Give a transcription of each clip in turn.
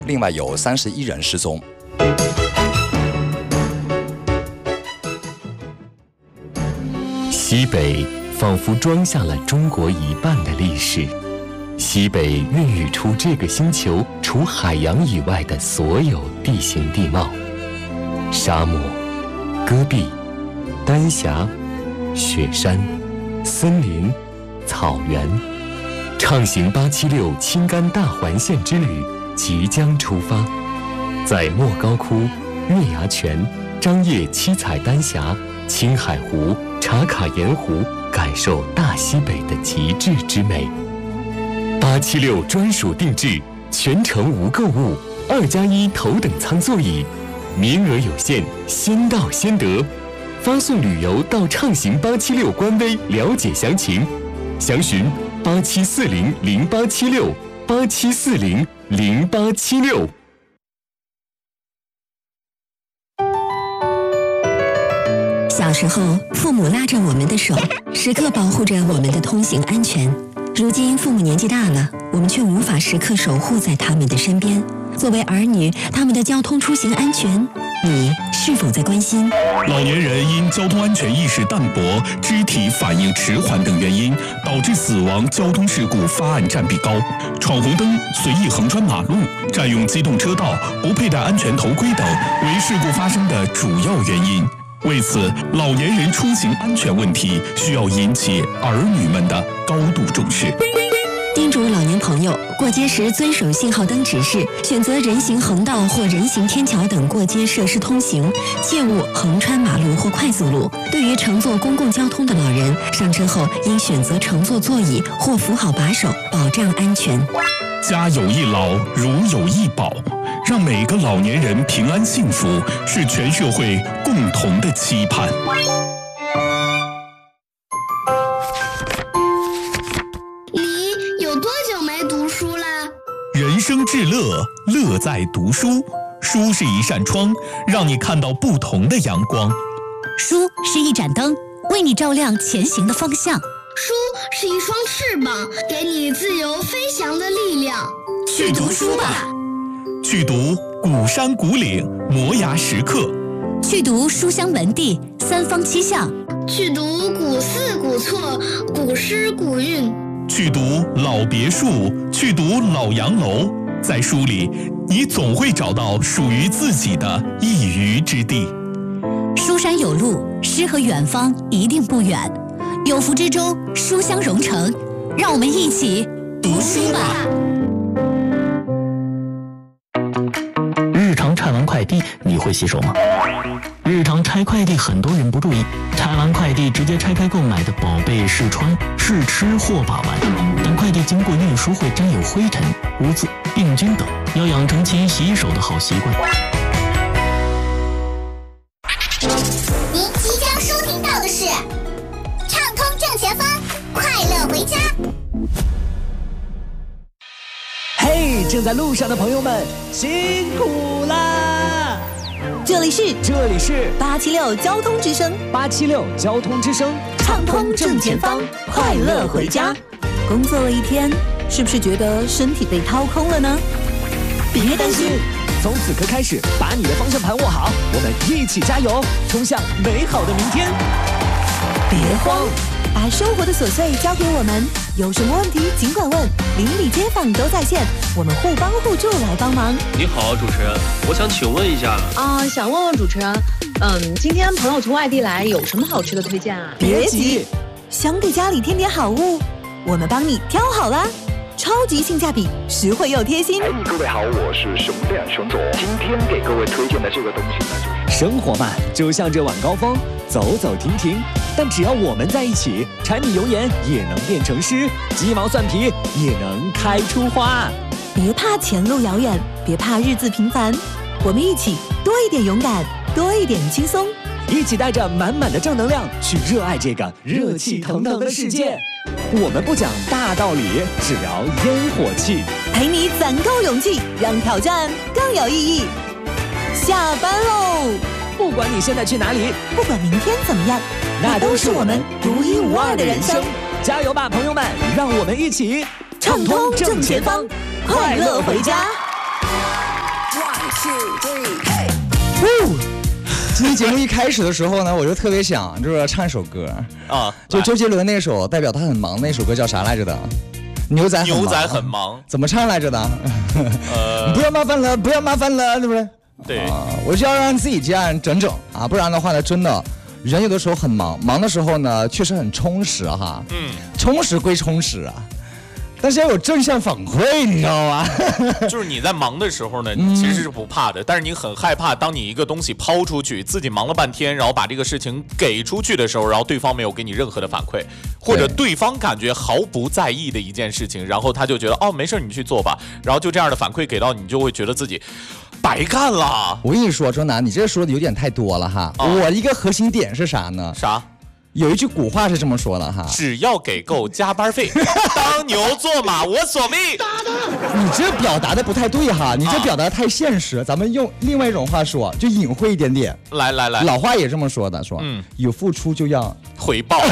另外有31人失踪。 西北仿佛装下了中国一半的历史，西北孕育出这个星球除海洋以外的所有地形地貌：沙漠、戈壁、丹霞、雪山、森林、草原。畅行876青甘大环线之旅即将出发，在莫高窟、月牙泉、张掖七彩丹霞、青海湖、茶卡盐湖，感受大西北的极致之美。876专属定制，全程无购物，2+1头等舱座椅，名额有限，先到先得。发送旅游到畅行876官微了解详情，详询87400876，87400876。 小时候，父母拉着我们的手，时刻保护着我们的通行安全。如今父母年纪大了，我们却无法时刻守护在他们的身边。作为儿女，他们的交通出行安全，你是否在关心？ 老年人因交通安全意识淡薄、肢体反应迟缓等原因，导致死亡交通事故发案占比高。闯红灯、随意横穿马路、占用机动车道、不佩戴安全头盔等，为事故发生的主要原因。为此，老年人出行安全问题需要引起儿女们的高度重视。 叮嘱老年朋友，过街时遵守信号灯指示，选择人行横道或人行天桥等过街设施通行，切勿横穿马路或快速路。对于乘坐公共交通的老人，上车后应选择乘坐座椅或扶好把手，保障安全。 家有一老，如有一宝，让每个老年人平安幸福，是全社会共同的期盼。 你有多久没读书啦？ 人生至乐，乐在读书。书是一扇窗，让你看到不同的阳光。 书是一盏灯，为你照亮前行的方向。 书是一双翅膀，给你自由飞翔的力量。 去读书吧， 去读古山古岭，摩崖石刻； 去读书香门第，三坊七巷； 去读古寺古厝，古诗古韵； 去读老别墅，去读老洋楼。在书里，你总会找到属于自己的一隅之地。 书山有路，诗和远方一定不远。有福之中，书香融成，让我们一起读书吧。 日常拆完快递，你会洗手吗？日常拆快递，很多人不注意，拆完快递直接拆开购买的宝贝试穿、试吃或把玩，但快递经过运输会沾有灰尘、污渍、病菌等，要养成勤洗手的好习惯。 您即将收听到的是畅通正前方，快乐回家。 嘿，正在路上的朋友们，辛苦啦！ 这里是876交通之声 ，876交通之声， 畅通正前方，快乐回家。工作了一天，是不是觉得身体被掏空了呢？ 别担心，从此刻开始，把你的方向盘握好，我们一起加油，冲向美好的明天。 别慌，把生活的琐碎交给我们，有什么问题尽管问，邻里街坊都在线，我们互帮互助来帮忙。 你好，主持人，我想请问一下想问问主持人，今天朋友从外地来，有什么好吃的推荐啊？ 别急， 兄弟家里添点好物，我们帮你挑好啦。超级性价比，实惠又贴心。 各位好，我是熊亮熊总。今天给各位推荐的这个东西呢，就是生活嘛，就像这晚高峰，走走停停。但只要我们在一起，柴米油盐也能变成诗，鸡毛蒜皮也能开出花。 别怕前路遥远，别怕日子平凡，我们一起多一点勇敢，多一点轻松， 一起带着满满的正能量去热爱这个热气腾腾的世界。我们不讲大道理，只聊烟火气， 陪你攒够勇气，让挑战更有意义。下班喽！ 不管你现在去哪里， 不管明天怎么样， 那都是我们独一无二的人生。加油吧，朋友们！让我们一起畅通正前方，快乐回家。 今天节目一开始的时候呢，我就特别想就是唱一首歌啊， 就周杰伦那首代表他很忙那首歌叫啥来着的？牛仔很忙， 怎么唱来着的？不要麻烦了，不要麻烦了，对不对？ 对， 我就要让自己这样整整啊，不然的话呢，真的。人有的时候很忙，忙的时候呢，确实很充实哈。充实归充实啊，但是要有正向反馈，你知道吗？ 就是你在忙的时候呢，你其实是不怕的，但是你很害怕，当你一个东西抛出去，自己忙了半天，然后把这个事情给出去的时候，然后对方没有给你任何的反馈，或者对方感觉毫不在意的一件事情，然后他就觉得哦没事你去做吧，然后就这样的反馈给到你，就会觉得自己白干了。 我跟你说，周南，你这说的有点太多了哈。我一个核心点是啥呢？ 啥？ 有一句古话是这么说的哈， 只要给够加班费，当牛做马我所命。 你这表达的不太对哈，你这表达的太现实。咱们用另外一种话说，就隐晦一点点。 来， 老话也这么说的，说有付出就要回报。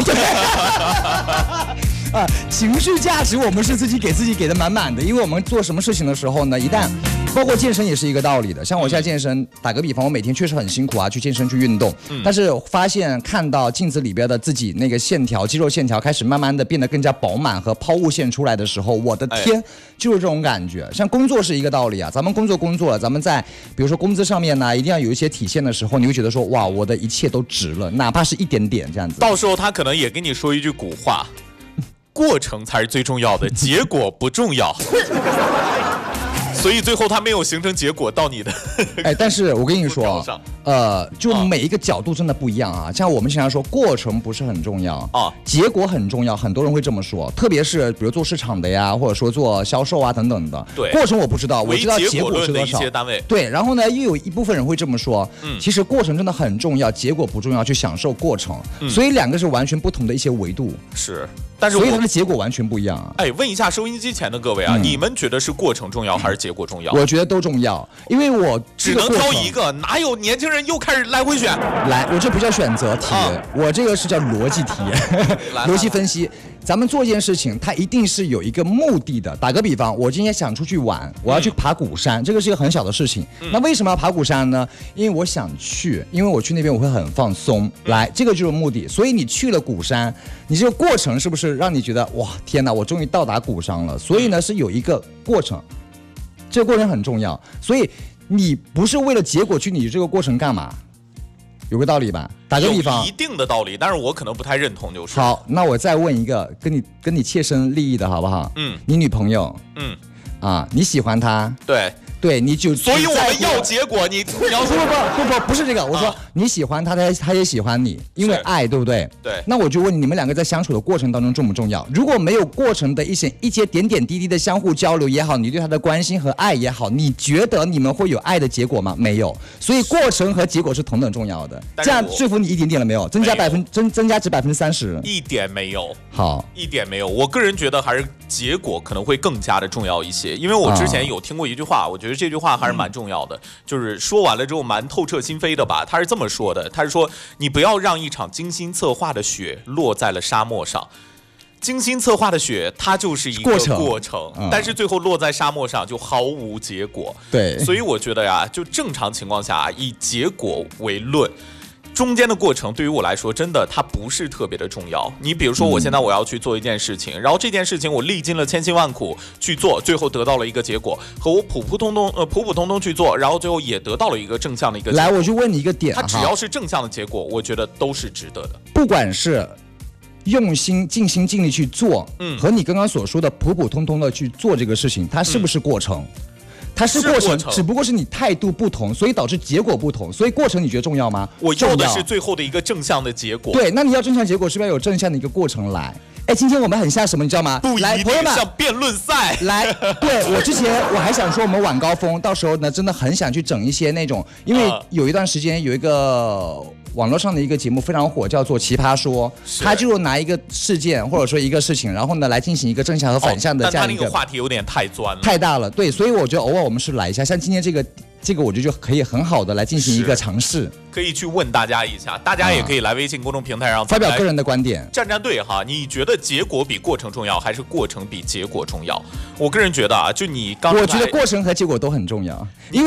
情绪价值我们是自己给自己给的满满的，因为我们做什么事情的时候呢，一旦包括健身也是一个道理的。像我现在健身，打个比方，我每天确实很辛苦啊，去健身去运动，但是发现看到镜子里边的自己那个线条，肌肉线条开始慢慢的变得更加饱满和抛物线出来的时候，我的天，就是这种感觉。像工作是一个道理啊，咱们工作了，咱们在比如说工资上面呢，一定要有一些体现的时候，你会觉得说哇，我的一切都值了，哪怕是一点点这样子。 到时候他可能也跟你说一句古话。过程才是最重要的，结果不重要。所以最后它没有形成结果到你的。 但是我跟你说，就每一个角度真的不一样啊。像我们经常说，过程不是很重要啊，结果很重要。很多人会这么说，特别是比如做市场的呀，或者说做销售啊等等的。 对， 过程我不知道，我知道结果是多少。对，然后呢，又有一部分人会这么说，其实过程真的很重要，结果不重要，去享受过程。所以两个是完全不同的一些维度。 是。但是所以它的结果完全不一样啊！ 问一下收音机前的各位啊，你们觉得是过程重要还是结果重要？ 我觉得都重要，因为我只能挑一个，哪有年轻人又开始来回选？ 来，我这不叫选择题，我这个是叫逻辑题，逻辑分析。咱们做一件事情，它一定是有一个目的的。打个比方，我今天想出去玩，我要去爬鼓山，这个是一个很小的事情。那为什么要爬鼓山呢？因为我想去，因为我去那边我会很放松。来，这个就是目的。所以你去了鼓山，你这个过程是不是让你觉得哇，天哪，我终于到达鼓山了？所以呢，是有一个过程，这个过程很重要。所以你不是为了结果去，你这个过程干嘛？有个道理吧？打个比方， 有一定的道理，但是我可能不太认同，就是。 好，那我再问一个跟你切身利益的好不好？你女朋友，你喜欢她？对，你就所以我们要结果，你不是这个，我说你喜欢他，他也喜欢你，因为爱，对不对？ 对。 那我就问你们两个在相处的过程当中重不重要？如果没有过程的一些点点滴滴的相互交流也好，你对他的关心和爱也好，你觉得你们会有爱的结果吗？没有。所以过程和结果是同等重要的。这样说服你一点点了没有？增加值30%， 一点没有。 好， 一点没有。我个人觉得还是结果可能会更加的重要一些，因为我之前有听过一句话，我觉得这句话还是蛮重要的，就是说完了之后蛮透彻心扉的吧。他是这么说的，他是说你不要让一场精心策划的雪落在了沙漠上。精心策划的雪，它就是一个过程，但是最后落在沙漠上就毫无结果。 对， 所以我觉得呀，就正常情况下以结果为论。中间的过程对于我来说真的它不是特别的重要。你比如说我现在我要去做一件事情，然后这件事情我历经了千辛万苦去做，最后得到了一个结果，和我普普通通去做，然后最后也得到了一个正向的一个结果。 来，我就问你一个点， 它只要是正向的结果，我觉得都是值得的。 不管是用心尽心尽力去做，和你刚刚所说的普普通通的去做这个事情，它是不是过程？它是过程，只不过是你态度不同，所以导致结果不同。所以过程你觉得重要吗？ 我要的是最后的一个正向的结果。 对，那你要正向结果，是不是要有正向的一个过程来？今天我们很像什么，你知道吗？ 来，朋友们，像辩论赛。 来，对，我之前我还想说，我们晚高峰到时候呢，真的很想去整一些那种，因为有一段时间有一个网络上的一个节目非常火，叫做《奇葩说》，他就拿一个事件或者说一个事情，然后呢来进行一个正向和反向的这样一个。 但他那个话题有点太钻了， 太大了，对，所以我觉得偶尔我们是来一下，像今天这个我觉得就可以很好的来进行一个尝试， 可以去问大家一下，大家也可以来微信公众平台上发表个人的观点， 站队哈。你觉得结果比过程重要，还是过程比结果重要？我个人觉得啊，就你刚才， 我觉得过程和结果都很重要，因为